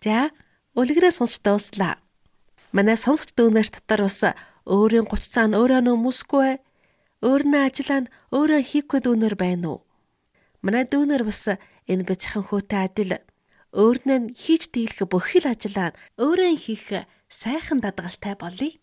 За, үлгэрээ сонсч дууслаа. Манай сонсогч дүүнер дотор бас өөрийн 30 цаа нь өөрөө нөмөсгүй, өөрнөө ажиллаа нь өөрөө хийхгүй дүүнер байна уу? Манай дүүнер бас энэ бяцхан хөөтэй адил өөрнөө хийж дийлэх бүх л ажиллаа нь өөрөө хийх сайхан дадгалтай болъё.